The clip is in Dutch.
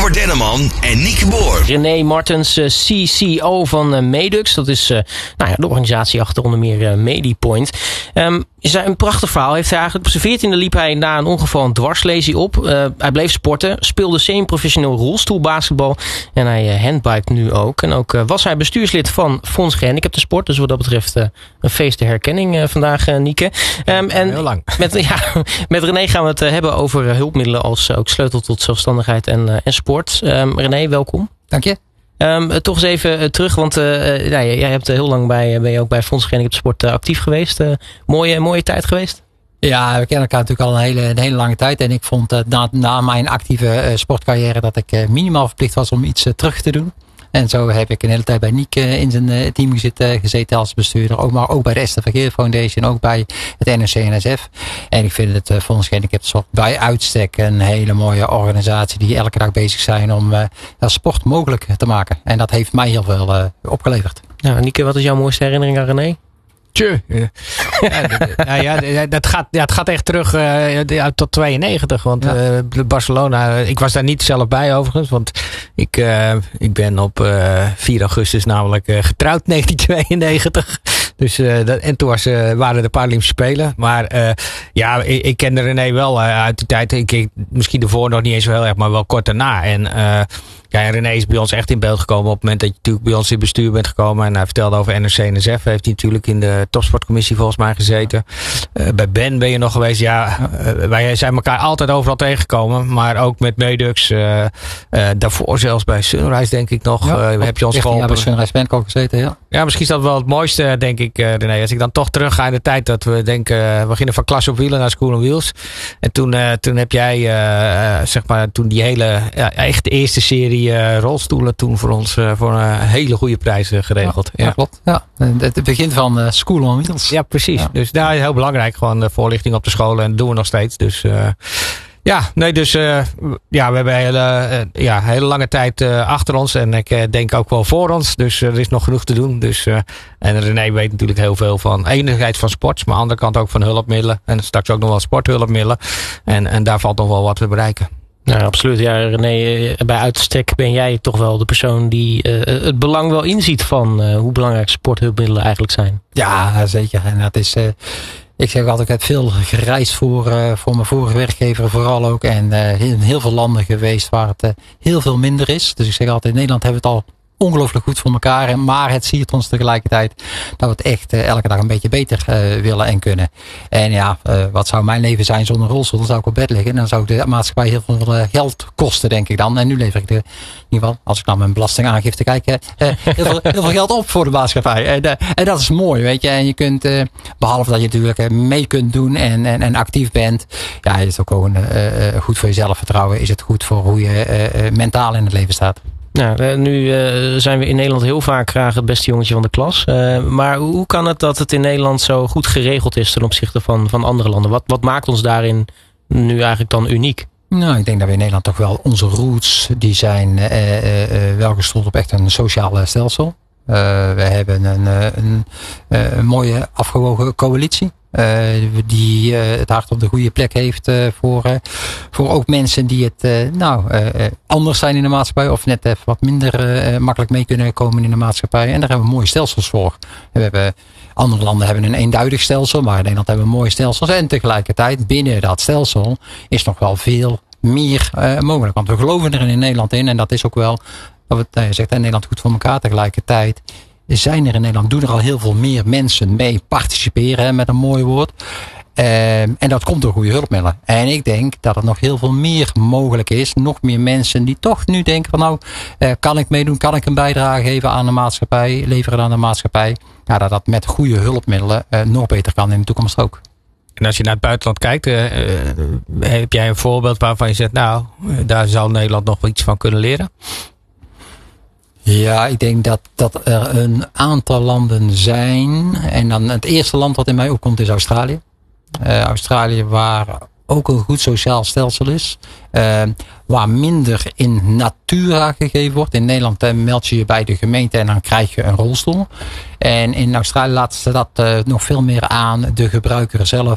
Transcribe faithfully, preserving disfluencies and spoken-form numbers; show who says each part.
Speaker 1: Robert Denneman en Nieke Boer.
Speaker 2: René Martens, uh, C C O van uh, Medux. Dat is uh, nou ja, de organisatie achter onder meer uh, Medipoint. Um, zijn een prachtig verhaal heeft hij eigenlijk. Op zijn veertiende liep hij na een ongeval een dwarslesie op. Uh, hij bleef sporten, speelde semi-professioneel rolstoelbasketbal. En hij uh, handbikt nu ook. En ook uh, was hij bestuurslid van Fonds Gehandicapten Sport. Dus wat dat betreft uh, een feest de herkenning uh, vandaag, uh, Nieke. Um, en
Speaker 3: heel lang.
Speaker 2: Met, ja, met René gaan we het uh, hebben over uh, hulpmiddelen als uh, ook sleutel tot zelfstandigheid en, uh, en sport. Um, René, welkom.
Speaker 4: Dank je.
Speaker 2: Um, uh, toch eens even uh, terug, want uh, uh, nou, jij hebt uh, heel lang bij, uh, ben je ook bij Fonds Gehandicapten Sport uh, actief geweest. Uh, mooie, mooie tijd geweest?
Speaker 4: Ja, we kennen elkaar natuurlijk al een hele, een hele lange tijd. En ik vond uh, na, na mijn actieve uh, sportcarrière dat ik uh, minimaal verplicht was om iets uh, terug te doen. En zo heb ik een hele tijd bij Niek uh, in zijn uh, team gezeten, gezeten als bestuurder. Ook, maar ook bij de Esther Vergeer Foundation, ook bij het N O C N S F. En ik vind het uh, Fonds Gehandicapten Sport bij uitstek een hele mooie organisatie die elke dag bezig zijn om uh, sport mogelijk te maken. En dat heeft mij heel veel uh, opgeleverd.
Speaker 2: Nou, Nieke, wat is jouw mooiste herinnering aan René?
Speaker 3: Tje. Ja, nou ja, dat gaat, ja, het gaat echt terug uh, tot tweeënnegentig. Want ja. uh, Barcelona, ik was daar niet zelf bij overigens. Want ik, uh, ik ben op uh, vier augustus namelijk uh, getrouwd negentien tweeënnegentig. Dus, uh, dat, en toen was, uh, waren de Paralympische Spelen. Maar uh, ja, ik, ik kende René wel uh, uit die tijd. Ik, ik, misschien ervoor nog niet eens zo heel erg, maar wel kort daarna. En uh, ja, René is bij ons echt in beeld gekomen op het moment dat je natuurlijk bij ons in bestuur bent gekomen. En hij vertelde over N O C N S F. Heeft hij natuurlijk in de topsportcommissie volgens mij gezeten. Uh, bij Ben ben je nog geweest. Ja, uh, wij zijn elkaar altijd overal tegengekomen. Maar ook met Medux. Uh, uh, daarvoor zelfs bij Sunrise denk ik nog.
Speaker 4: Ja,
Speaker 3: uh, heb je ons geholpen.
Speaker 4: Ja, bij Sunrise ben ik ook gezeten, ja.
Speaker 3: Ja, misschien is dat wel het mooiste, denk ik, uh, René. Als ik dan toch terug ga in de tijd dat we denken, uh, we gingen van klas op wielen naar School on Wheels. En toen, uh, toen heb jij, uh, uh, zeg maar, toen die hele, ja, echt de eerste serie uh, rolstoelen toen voor ons uh, voor een hele goede prijs uh, geregeld.
Speaker 4: Ja,
Speaker 3: ja.
Speaker 4: ja, klopt. Ja. Het begin van uh, School on Wheels.
Speaker 3: Ja, precies.
Speaker 4: Ja.
Speaker 3: Dus daar is heel belangrijk, gewoon de voorlichting op de scholen. En dat doen we nog steeds. Dus uh, ja, nee, dus uh, ja, we hebben een hele, uh, ja, hele lange tijd uh, achter ons. En ik uh, denk ook wel voor ons. Dus uh, er is nog genoeg te doen. Dus, uh, en René weet natuurlijk heel veel van enerzijds van sport. Maar aan de andere kant ook van hulpmiddelen. En straks ook nog wel sporthulpmiddelen. En, en daar valt nog wel wat te bereiken.
Speaker 2: Nou, absoluut. Ja, René, bij uitstek ben jij toch wel de persoon die uh, het belang wel inziet van uh, hoe belangrijk sporthulpmiddelen eigenlijk zijn.
Speaker 4: Ja, zeker. En dat is, uh, ik zeg altijd, ik heb veel gereisd voor, uh, voor mijn vorige werkgever vooral ook. En uh, in heel veel landen geweest waar het uh, heel veel minder is. Dus ik zeg altijd, in Nederland hebben we het al ongelooflijk goed voor elkaar. Maar het siert ons tegelijkertijd dat we het echt uh, elke dag een beetje beter uh, willen en kunnen. En ja, uh, wat zou mijn leven zijn zonder rolstoel? Dan zou ik op bed liggen. En dan zou de maatschappij heel veel uh, geld kosten, denk ik dan. En nu lever ik de, in ieder geval, als ik naar mijn belastingaangifte kijk, uh, heel, veel, heel veel geld op voor de maatschappij. En, uh, en dat is mooi, weet je. En je kunt, uh, behalve dat je natuurlijk uh, mee kunt doen en, en, en actief bent. Ja, is het ook gewoon uh, uh, goed voor je zelfvertrouwen. Is het goed voor hoe je uh, uh, mentaal in het leven staat.
Speaker 2: Nou, nu uh, zijn we in Nederland heel vaak graag het beste jongetje van de klas. Uh, maar hoe kan het dat het in Nederland zo goed geregeld is ten opzichte van, van andere landen? Wat, wat maakt ons daarin nu eigenlijk dan uniek?
Speaker 4: Nou, ik denk dat we in Nederland toch wel onze roots, die zijn uh, uh, uh, wel gestoeld op echt een sociaal stelsel. Uh, we hebben een, een, een, een mooie afgewogen coalitie. Uh, die uh, het hart op de goede plek heeft uh, voor, uh, voor ook mensen die het uh, nou, uh, anders zijn in de maatschappij. Of net even wat minder uh, makkelijk mee kunnen komen in de maatschappij. En daar hebben we mooie stelsels voor. We hebben, andere landen hebben een eenduidig stelsel. Maar in Nederland hebben we mooie stelsels. En tegelijkertijd binnen dat stelsel is nog wel veel meer uh, mogelijk. Want we geloven er in Nederland in. En dat is ook wel, wat uh, zegt in Nederland goed voor elkaar tegelijkertijd. Zijn er in Nederland, doen er al heel veel meer mensen mee participeren, hè, met een mooi woord. Uh, en dat komt door goede hulpmiddelen. En ik denk dat er nog heel veel meer mogelijk is. Nog meer mensen die toch nu denken van nou, uh, kan ik meedoen? Kan ik een bijdrage geven aan de maatschappij? Leveren aan de maatschappij? Ja, dat dat met goede hulpmiddelen uh, nog beter kan in de toekomst ook.
Speaker 3: En als je naar het buitenland kijkt, uh, uh, heb jij een voorbeeld waarvan je zegt, nou, uh, daar zou Nederland nog wel iets van kunnen leren?
Speaker 4: Ja, ik denk dat, dat er een aantal landen zijn. En dan het eerste land wat in mij opkomt is Australië. Uh, Australië waar ook een goed sociaal stelsel is. Uh, waar minder in natura gegeven wordt. In Nederland uh, meld je je bij de gemeente en dan krijg je een rolstoel. En in Australië laten ze dat uh, nog veel meer aan de gebruiker zelf